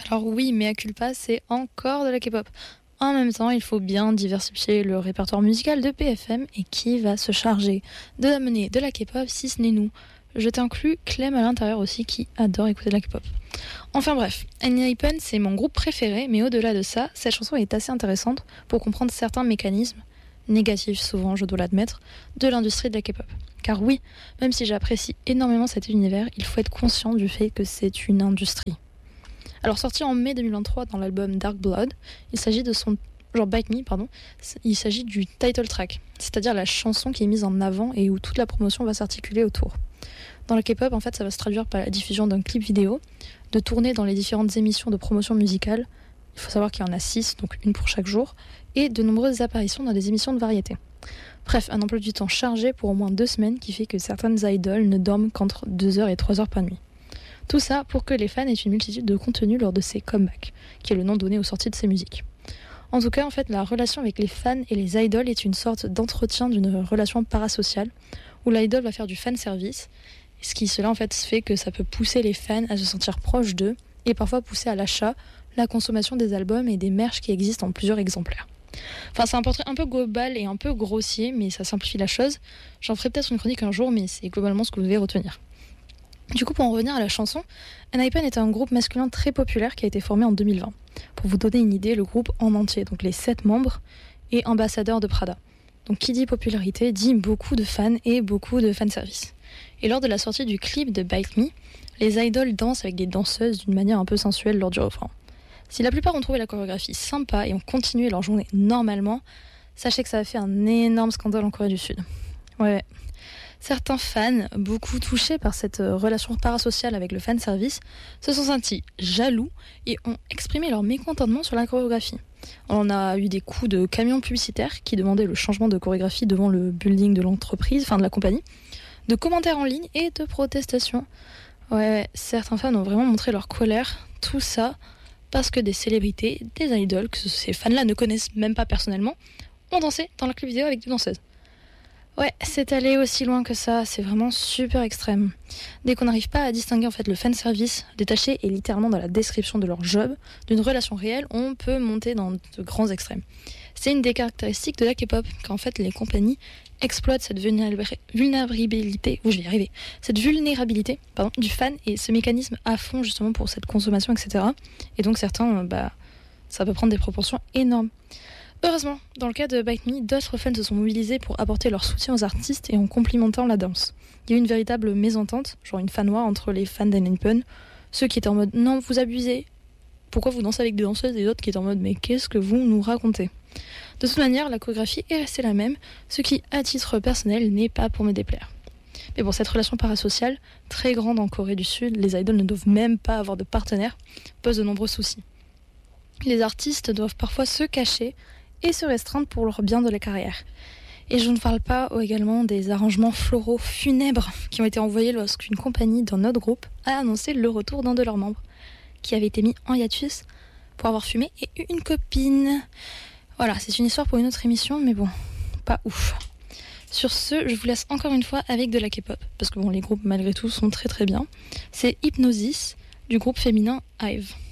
Alors oui, mea culpa, c'est encore de la K-pop. En même temps, il faut bien diversifier le répertoire musical de PFM et qui va se charger de amener de la K-pop si ce n'est nous. Je t'inclus Clem à l'intérieur aussi qui adore écouter de la K-pop. Enfin bref, Enhypen c'est mon groupe préféré, mais au-delà de ça, cette chanson est assez intéressante pour comprendre certains mécanismes, négatifs souvent je dois l'admettre, de l'industrie de la K-pop. Car oui, même si j'apprécie énormément cet univers, il faut être conscient du fait que c'est une industrie. Alors sorti en mai 2023 dans l'album Dark Blood, il s'agit de son genre Bite Me pardon, il s'agit du title track, c'est-à-dire la chanson qui est mise en avant et où toute la promotion va s'articuler autour. Dans la K-pop, en fait, ça va se traduire par la diffusion d'un clip vidéo, de tourner dans les différentes émissions de promotion musicale. Il faut savoir qu'il y en a 6, donc une pour chaque jour, et de nombreuses apparitions dans des émissions de variété. Bref, un emploi du temps chargé pour au moins 2 semaines qui fait que certaines idoles ne dorment qu'entre 2 heures et 3 heures par nuit. Tout ça pour que les fans aient une multitude de contenus lors de ces comebacks, qui est le nom donné aux sorties de ces musiques. En tout cas, en fait, la relation avec les fans et les idoles est une sorte d'entretien d'une relation parasociale, où l'idole va faire du fan service, ce qui cela en fait fait que ça peut pousser les fans à se sentir proches d'eux, et parfois pousser à l'achat, la consommation des albums et des merch qui existent en plusieurs exemplaires. Enfin, c'est un portrait un peu global et un peu grossier, mais ça simplifie la chose. J'en ferai peut-être une chronique un jour, mais c'est globalement ce que vous devez retenir. Du coup, pour en revenir à la chanson, Enhypen est un groupe masculin très populaire qui a été formé en 2020. Pour vous donner une idée, le groupe en entier, donc les 7 membres, est ambassadeur de Prada. Donc qui dit popularité dit beaucoup de fans et beaucoup de fanservice. Et lors de la sortie du clip de Bite Me, les idoles dansent avec des danseuses d'une manière un peu sensuelle lors du refrain. Si la plupart ont trouvé la chorégraphie sympa et ont continué leur journée normalement, sachez que ça a fait un énorme scandale en Corée du Sud. Ouais. Certains fans, beaucoup touchés par cette relation parasociale avec le fanservice, se sont sentis jaloux et ont exprimé leur mécontentement sur la chorégraphie. On a eu des coups de camions publicitaires qui demandaient le changement de chorégraphie devant le building de l'entreprise, enfin de la compagnie, de commentaires en ligne et de protestations. Ouais, certains fans ont vraiment montré leur colère, tout ça parce que des célébrités, des idoles, que ces fans-là ne connaissent même pas personnellement, ont dansé dans leur clip vidéo avec des danseuses. Ouais, c'est allé aussi loin que ça, c'est vraiment super extrême. Dès qu'on n'arrive pas à distinguer en fait le fanservice détaché et littéralement dans la description de leur job d'une relation réelle, on peut monter dans de grands extrêmes. C'est une des caractéristiques de la K-pop, qu'en fait les compagnies exploitent cette vulnérabilité, du fan et ce mécanisme à fond justement pour cette consommation, etc. Et donc certains, ça peut prendre des proportions énormes. Heureusement, dans le cas de Bite Me, d'autres fans se sont mobilisés pour apporter leur soutien aux artistes et en complimentant la danse. Il y a eu une véritable mésentente, genre une fan noire entre les fans d'Enhypen, ceux qui étaient en mode « Non, vous abusez, pourquoi vous dansez avec des danseuses ?» et d'autres qui étaient en mode « Mais qu'est-ce que vous nous racontez ?» De toute manière, la chorégraphie est restée la même, ce qui, à titre personnel, n'est pas pour me déplaire. Mais bon, cette relation parasociale, très grande en Corée du Sud, les idoles ne doivent même pas avoir de partenaire, pose de nombreux soucis. Les artistes doivent parfois se cacher et se restreindre pour leur bien de la carrière. Et je ne parle pas également des arrangements floraux funèbres qui ont été envoyés lorsqu'une compagnie d'un autre groupe a annoncé le retour d'un de leurs membres, qui avait été mis en hiatus pour avoir fumé et eu une copine. Voilà, c'est une histoire pour une autre émission, mais bon, pas ouf. Sur ce, je vous laisse encore une fois avec de la K-pop, parce que bon, les groupes malgré tout sont très très bien. C'est Hypnosis du groupe féminin Hive.